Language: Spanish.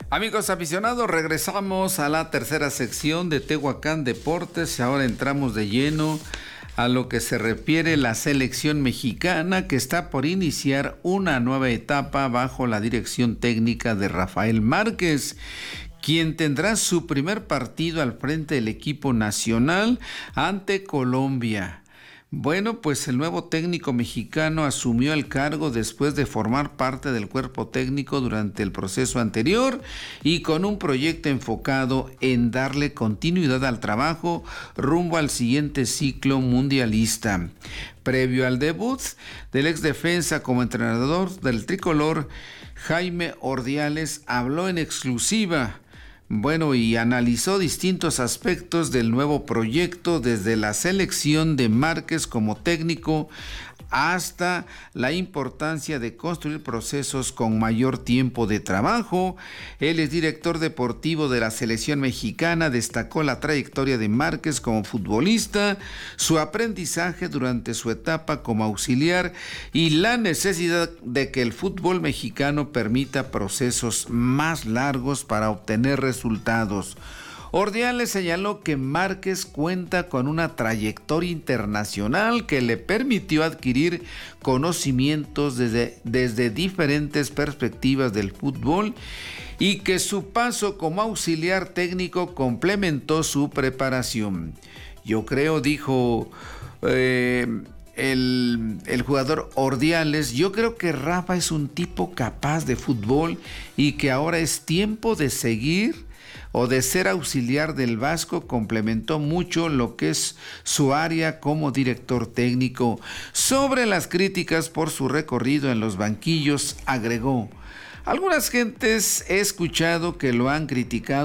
Amigos aficionados, regresamos a la tercera sección de Tehuacán Deportes. Ahora entramos de lleno a lo que se refiere a la selección mexicana, que está por iniciar una nueva etapa bajo la dirección técnica de Rafael Márquez, quien tendrá su primer partido al frente del equipo nacional ante Colombia. Bueno, pues el nuevo técnico mexicano asumió el cargo después de formar parte del cuerpo técnico durante el proceso anterior y con un proyecto enfocado en darle continuidad al trabajo rumbo al siguiente ciclo mundialista. Previo al debut del ex defensa como entrenador del tricolor, Jaime Ordiales habló en exclusiva. Bueno, y analizó distintos aspectos del nuevo proyecto, desde la selección de Márquez como técnico hasta la importancia de construir procesos con mayor tiempo de trabajo. Él es director deportivo de la selección mexicana, destacó la trayectoria de Márquez como futbolista, su aprendizaje durante su etapa como auxiliar y la necesidad de que el fútbol mexicano permita procesos más largos para obtener resultados. Ordiales señaló que Márquez cuenta con una trayectoria internacional que le permitió adquirir conocimientos desde diferentes perspectivas del fútbol y que su paso como auxiliar técnico complementó su preparación. Yo creo, dijo el jugador Ordiales, yo creo que Rafa es un tipo capaz de fútbol y que ahora es tiempo de seguir o de ser auxiliar del Vasco. Complementó mucho lo que es su área como director técnico. Sobre las críticas por su recorrido en los banquillos, agregó: algunas gentes he escuchado que lo han criticado